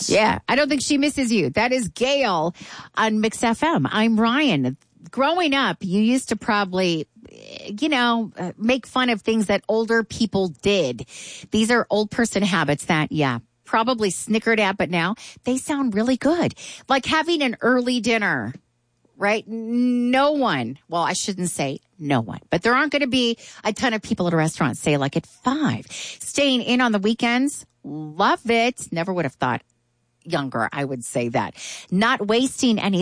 Yeah, I don't think she misses you. That is Gail on Mix FM. I'm Ryan. Growing up, you used to probably, make fun of things that older people did. These are old person habits that, probably snickered at, but now they sound really good. Like having an early dinner, right? I shouldn't say no one, but there aren't going to be a ton of people at a restaurant, say like at 5. Staying in on the weekends, love it. Never would have thought younger, I would say that. Not wasting any